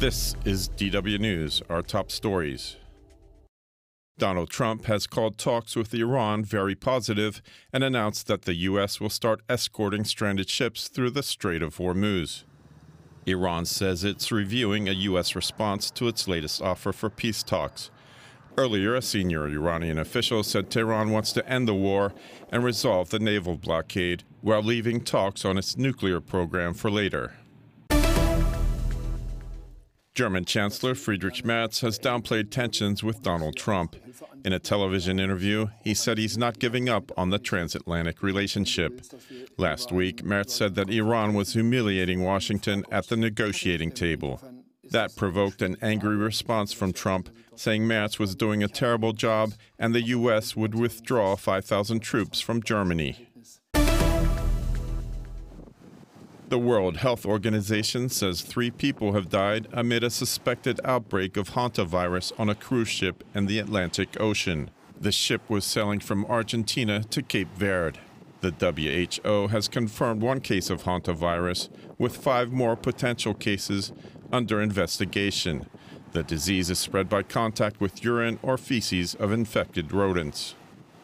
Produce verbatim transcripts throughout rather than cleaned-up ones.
This is D W News, our top stories. Donald Trump has called talks with Iran very positive and announced that the U S will start escorting stranded ships through the Strait of Hormuz. Iran says it's reviewing a U S response to its latest offer for peace talks. Earlier, a senior Iranian official said Tehran wants to end the war and resolve the naval blockade while leaving talks on its nuclear program for later. German Chancellor Friedrich Merz has downplayed tensions with Donald Trump. In a television interview, he said he's not giving up on the transatlantic relationship. Last week, Merz said that Iran was humiliating Washington at the negotiating table. That provoked an angry response from Trump, saying Merz was doing a terrible job and the U S would withdraw five thousand troops from Germany. The World Health Organization says three people have died amid a suspected outbreak of hantavirus on a cruise ship in the Atlantic Ocean. The ship was sailing from Argentina to Cape Verde. The W H O has confirmed one case of hantavirus, with five more potential cases under investigation. The disease is spread by contact with urine or feces of infected rodents.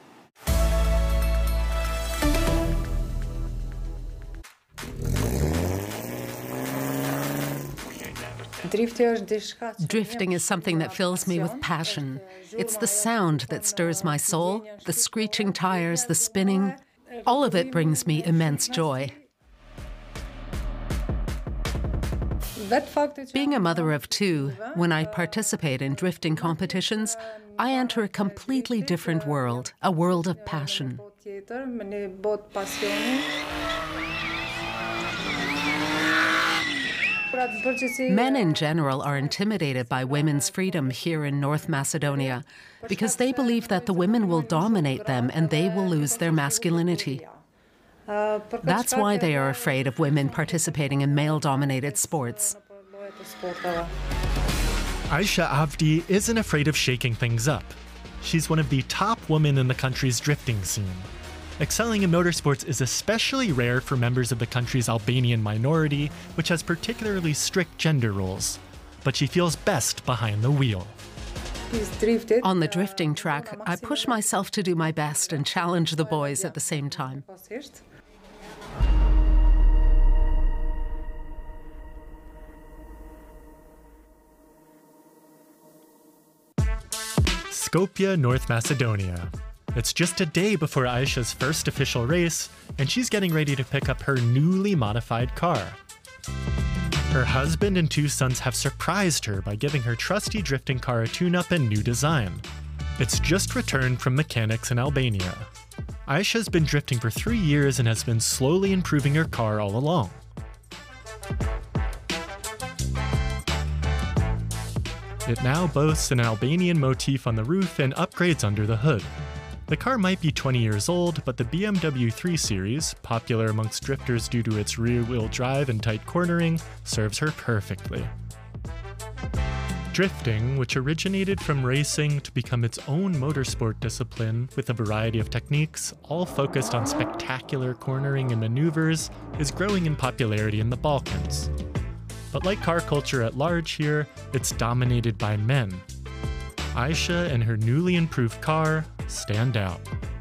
Drifting is something that fills me with passion. It's the sound that stirs my soul, the screeching tires, the spinning. All of it brings me immense joy. Being a mother of two, when I participate in drifting competitions, I enter a completely different world, a world of passion. Men in general are intimidated by women's freedom here in North Macedonia because they believe that the women will dominate them and they will lose their masculinity. That's why they are afraid of women participating in male-dominated sports. Aisha Avdi isn't afraid of shaking things up. She's one of the top women in the country's drifting scene. Excelling in motorsports is especially rare for members of the country's Albanian minority, which has particularly strict gender roles. But she feels best behind the wheel. On the drifting track, I push myself to do my best and challenge the boys at the same time. Skopje, North Macedonia. It's just a day before Aisha's first official race, and she's getting ready to pick up her newly modified car. Her husband and two sons have surprised her by giving her trusty drifting car a tune-up and new design. It's just returned from mechanics in Albania. Aisha's been drifting for three years and has been slowly improving her car all along. It now boasts an Albanian motif on the roof and upgrades under the hood. The car might be twenty years old, but the B M W three Series, popular amongst drifters due to its rear-wheel drive and tight cornering, serves her perfectly. Drifting, which originated from racing to become its own motorsport discipline with a variety of techniques, all focused on spectacular cornering and maneuvers, is growing in popularity in the Balkans. But like car culture at large here, it's dominated by men. Aisha and her newly improved car stand out.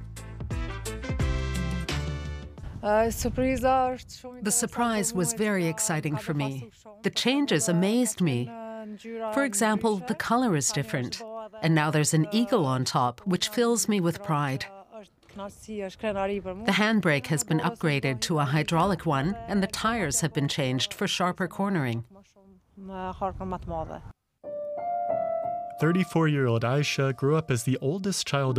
The surprise was very exciting for me. The changes amazed me. For example, the color is different, and now there's an eagle on top, which fills me with pride. The handbrake has been upgraded to a hydraulic one, and the tires have been changed for sharper cornering. thirty-four-year-old Aisha grew up as the oldest child